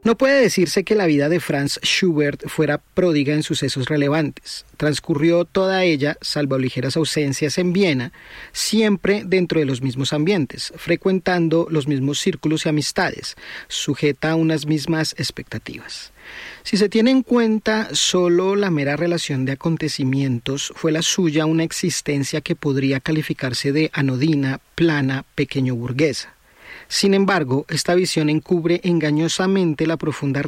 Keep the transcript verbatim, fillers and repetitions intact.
No puede decirse que la vida de Franz Schubert fuera pródiga en sucesos relevantes. Transcurrió toda ella, salvo ligeras ausencias en Viena, siempre dentro de los mismos ambientes, frecuentando los mismos círculos y amistades, sujeta a unas mismas expectativas. Si se tiene en cuenta solo la mera relación de acontecimientos, fue la suya una existencia que podría calificarse de anodina, plana, pequeño burguesa. Sin embargo, esta visión encubre engañosamente la profunda